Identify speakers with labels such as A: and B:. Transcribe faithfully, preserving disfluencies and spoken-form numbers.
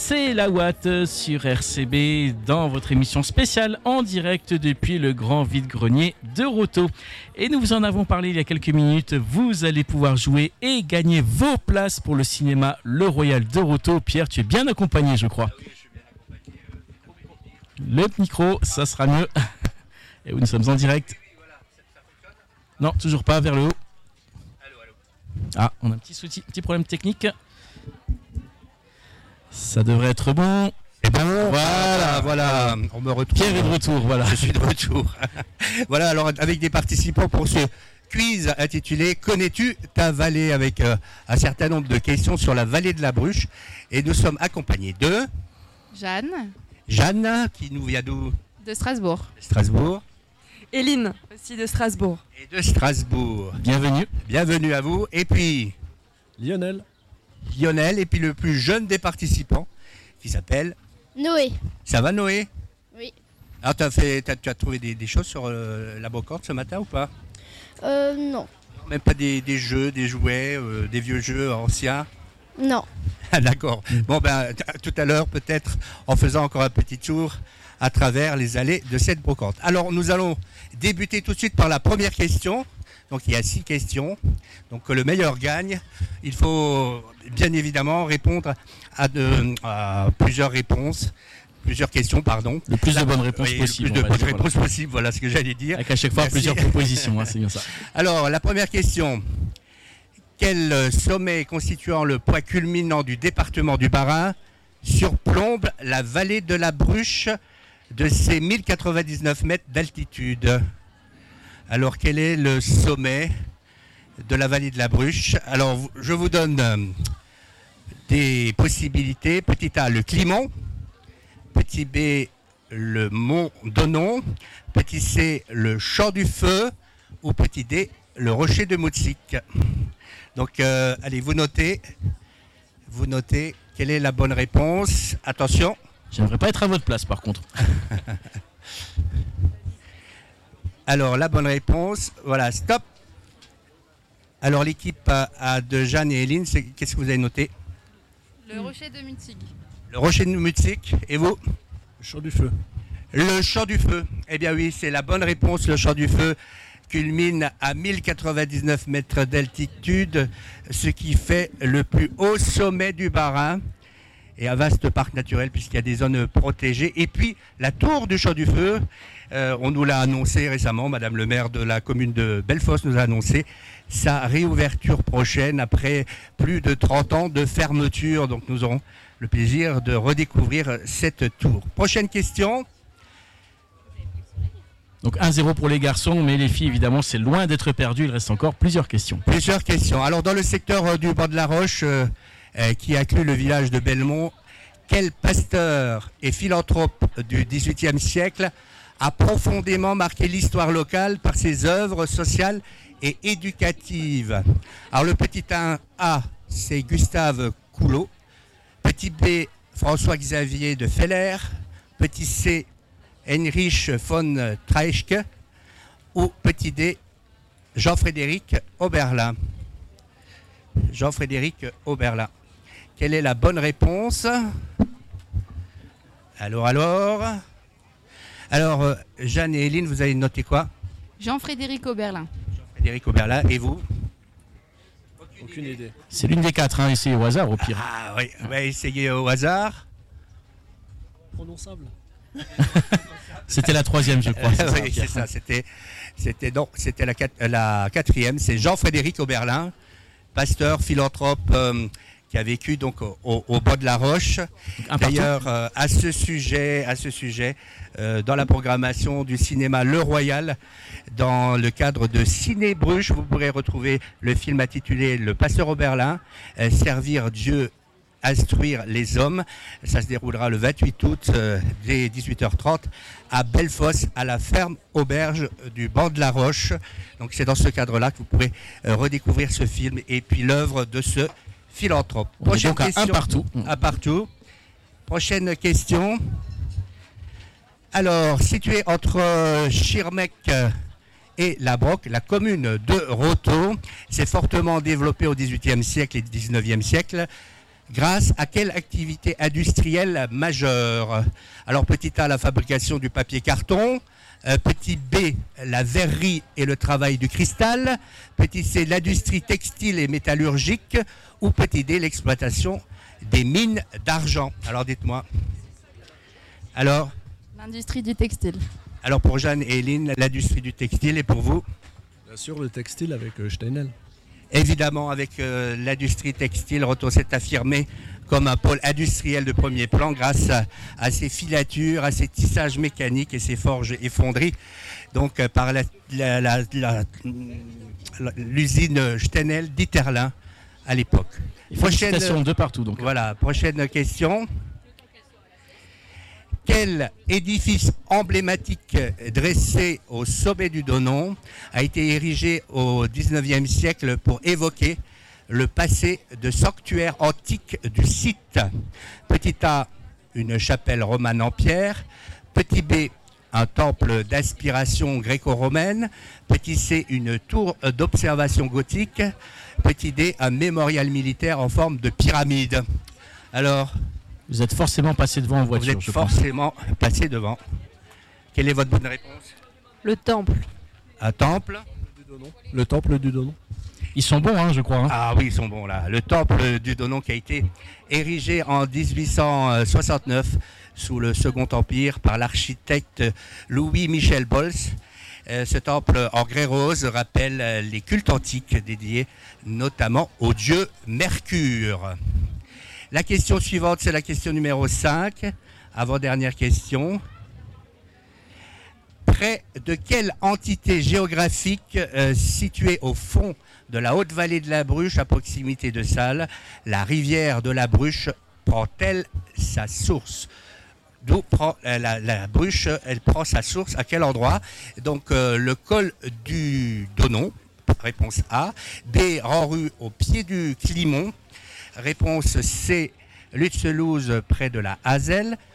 A: C'est la Watt sur R C B dans votre émission spéciale en direct depuis le grand vide-grenier de Roto. Et nous vous en avons parlé il y a quelques minutes. Vous allez pouvoir jouer et gagner vos places pour le cinéma Le Royal de Roto. Pierre, tu es bien accompagné, je crois. Le micro, ça sera mieux. Et nous sommes en direct. Non, toujours pas, vers le haut. Ah, on a un petit souci, petit problème technique. Ça devrait être bon.
B: Et ben
A: voilà,
B: voilà, on me retrouve.
A: Pierre est de retour, voilà.
B: Je suis de retour. Voilà, alors avec des participants pour ce quiz intitulé Connais-tu ta vallée, avec euh, un certain nombre de questions sur la vallée de la Bruche. Et nous sommes accompagnés de
C: Jeanne.
B: Jeanne, qui nous vient d'où?
C: De Strasbourg.
B: Strasbourg.
D: Éline, aussi de Strasbourg.
B: Et de Strasbourg.
A: Bienvenue.
B: Bienvenue à vous. Et puis
E: Lionel.
B: Lionel, et puis le plus jeune des participants, qui s'appelle
F: Noé.
B: Ça va, Noé?
F: Oui.
B: Alors, t'as fait, t'as, tu as trouvé des, des choses sur euh, la brocante ce matin ou pas?
F: Euh, non.
B: Même pas des, des jeux, des jouets, euh, des vieux jeux anciens?
F: Non.
B: Ah, d'accord. Bon, ben, t- tout à l'heure, peut-être, en faisant encore un petit tour à travers les allées de cette brocante. Alors, nous allons débuter tout de suite par la première question. Donc, il y a six questions. Donc, le meilleur gagne. Il faut bien évidemment répondre à, de, à plusieurs réponses, plusieurs questions, pardon.
A: Le plus
B: La,
A: de bonnes réponses
B: oui,
A: possibles.
B: Le plus de
A: bonnes
B: bonnes
A: dire,
B: réponses
A: voilà.
B: possibles, voilà ce que j'allais dire.
A: Avec à chaque fois
B: Merci.
A: plusieurs propositions, hein, c'est bien ça.
B: Alors, la première question. Quel sommet constituant le point culminant du département du Bas-Rhin surplombe la vallée de la Bruche de ses mille quatre-vingt-dix-neuf mètres d'altitude? Alors, quel est le sommet de la vallée de la Bruche? Alors, je vous donne euh, des possibilités. Petit A, le Climont. Petit B, le Mont Donnon. Petit C, le Champ du Feu. Ou petit D, le Rocher de Moutsic. Donc, euh, allez, vous notez. Vous notez quelle est la bonne réponse. Attention.
A: J'aimerais pas être à votre place, par contre.
B: Alors, la bonne réponse, voilà, stop. Alors, l'équipe à de Jeanne et Éline, c'est, qu'est-ce que vous avez noté?
C: Le rocher de Mutzig.
B: Le Rocher de Moutsic. Et vous?
E: Le Champ du Feu.
B: Le Champ du Feu. Eh bien oui, c'est la bonne réponse. Le Champ du Feu culmine à mille quatre-vingt-dix-neuf mètres d'altitude, ce qui fait le plus haut sommet du Bas-Rhin. Et un vaste parc naturel puisqu'il y a des zones protégées. Et puis, la tour du Champ du Feu, euh, on nous l'a annoncé récemment, Madame le maire de la commune de Bellefosse nous a annoncé sa réouverture prochaine après plus de trente ans de fermeture. Donc nous aurons le plaisir de redécouvrir cette tour. Prochaine question.
A: Donc un zéro pour les garçons, mais les filles, évidemment, c'est loin d'être perdu. Il reste encore plusieurs questions.
B: Plusieurs questions. Alors, dans le secteur euh, du Bord de la Roche, euh, euh, qui inclut le village de Belmont, quel pasteur et philanthrope du dix-huitième siècle a profondément marqué l'histoire locale par ses œuvres sociales et éducatives? Alors, le petit A, c'est Gustave Coulot. Petit B, François-Xavier de Feller. Petit C, Heinrich von Treitschke. Ou petit D, Jean-Frédéric Oberlin. Jean-Frédéric Oberlin. Quelle est la bonne réponse? Alors, alors Alors, euh, Jeanne et Éline, vous avez noté quoi?
C: Jean-Frédéric Oberlin.
B: Jean-Frédéric Oberlin. Et vous?
E: Aucune idée.
A: C'est l'une des quatre, hein, essayez au hasard, au pire.
B: Ah oui, on va essayer au hasard.
E: Prononçable.
A: C'était la troisième, je crois.
B: Euh,
A: c'est ça,
B: oui,
A: Pierre.
B: c'est ça. C'était, c'était, non, c'était la, quat- la quatrième. C'est Jean-Frédéric Oberlin, pasteur, philanthrope, euh, qui a vécu donc au, au, au bord de la Roche.
A: Un partout.
B: D'ailleurs, euh, à ce sujet, à ce sujet, euh, dans la programmation du cinéma Le Royal, dans le cadre de Ciné Bruges, vous pourrez retrouver le film intitulé Le Pasteur Oberlin, euh, Servir Dieu, instruire les hommes. Ça se déroulera le vingt-huit août euh, dès dix-huit heures trente à Bellefosse, à la ferme auberge du banc de la Roche. Donc c'est dans ce cadre-là que vous pourrez euh, redécouvrir ce film et puis l'œuvre de ce philanthrope.
A: On est donc à un partout.
B: Un partout. Prochaine question. Alors, située entre euh, Schirmeck et La Broc, la commune de Roto s'est fortement développée au dix-huitième siècle et dix-neuvième siècle. Grâce à quelle activité industrielle majeure? Alors petit A, la fabrication du papier carton. Euh, petit B, la verrerie et le travail du cristal. Petit C, l'industrie textile et métallurgique. Ou petit D, l'exploitation des mines d'argent. Alors dites-moi. Alors,
C: L'industrie du textile.
B: alors pour Jeanne et Eline, l'industrie du textile, et pour vous?
E: Bien sûr, le textile avec euh, Steinel.
B: Évidemment, avec euh, l'industrie textile, Roto s'est affirmé comme un pôle industriel de premier plan grâce à, à ses filatures, à ses tissages mécaniques et ses forges et fonderies. Donc, euh, par la, la, la, la, la, l'usine Steinel d'Iterlin à l'époque.
A: Félicitations de partout. Donc.
B: Voilà, prochaine question. Quel édifice emblématique dressé au sommet du Donon a été érigé au dix-neuvième siècle pour évoquer le passé de sanctuaire antique du site? Petit A, une chapelle romane en pierre. Petit B, un temple d'inspiration gréco-romaine. Petit C, une tour d'observation gothique. Petit D, un mémorial militaire en forme de pyramide. Alors,
A: vous êtes forcément passé devant en voiture.
B: vous êtes forcément pense. passé devant. Quelle est votre bonne réponse?
D: Le temple.
B: Un temple.
E: Le temple du Donon.
A: Ils sont bons, hein, je crois. Hein.
B: Ah oui, ils sont bons là. Le temple du Donon qui a été érigé en dix-huit cent soixante-neuf sous le Second Empire par l'architecte Louis-Michel Bols. Euh, ce temple en grès rose rappelle les cultes antiques dédiés notamment au dieu Mercure. La question suivante, c'est la question numéro cinq, avant-dernière question. Près de quelle entité géographique euh, située au fond de la haute vallée de la Bruche, à proximité de Salles, la rivière de la Bruche prend-elle sa source? D'où prend euh, la, la Bruche, elle prend sa source, à quel endroit? Donc euh, le col du Donon, réponse A. B, Ranru, au pied du Climont. Réponse C, Lutzelouse, près de la Hazelle.